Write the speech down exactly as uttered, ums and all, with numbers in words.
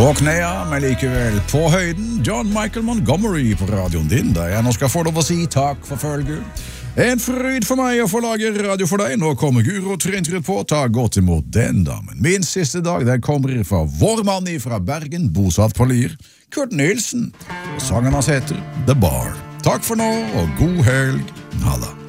På knea, men likevel på høyden, John Michael Montgomery på radioen din, der jeg nå skal få lov å si takk for følget. En fryd for meg å få lage radio for deg. Nå kommer Guro Trindrud på. Ta godt imot den damen. Min siste dag, den kommer fra vår mann fra Bergen, bosatt på Lier, Kurt Nilsen. Og sangen hans heter The Bar. Takk for nå, og god helg. Halla.